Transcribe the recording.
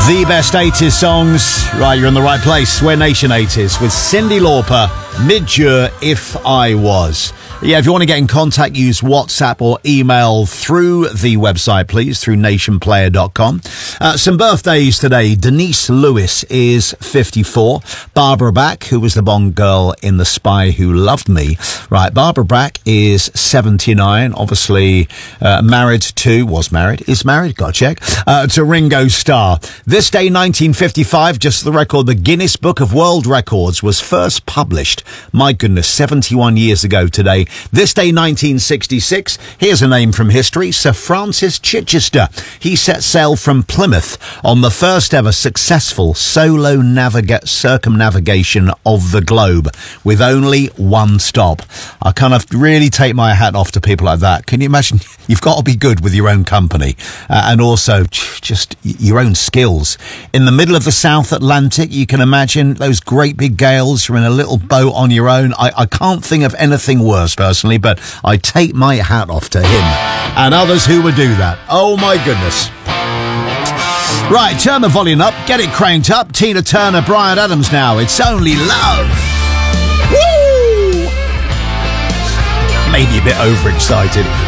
The best 80s songs. Right, you're in the right place. We're Nation 80s with Cyndi Lauper, Mid-Jure, If I Was. Yeah, if you want to get in contact, use WhatsApp or email through the website, please, through nationplayer.com. Some birthdays today. Denise Lewis is 54. Barbara Bach, who was the Bond girl in The Spy Who Loved Me. Right, Barbara Bach is 79. Obviously is married, got to check, to Ringo Starr. This day, 1955, just for the record, the Guinness Book of World Records was first published. My goodness, 71 years ago today. This day, 1966, here's a name from history, Sir Francis Chichester. He set sail from Plymouth on the first ever successful solo circumnavigation of the globe with only one stop. I kind of really take my hat off to people like that. Can you imagine? You've got to be good with your own company and also just your own skills. In the middle of the South Atlantic, you can imagine those great big gales. You're in a little boat on your own. I can't think of anything worse, personally, but I take my hat off to him and others who would do that. Oh, my goodness. Right, turn the volume up, get it cranked up. Tina Turner, Bryan Adams now. It's Only Love. Woo! Maybe a bit overexcited.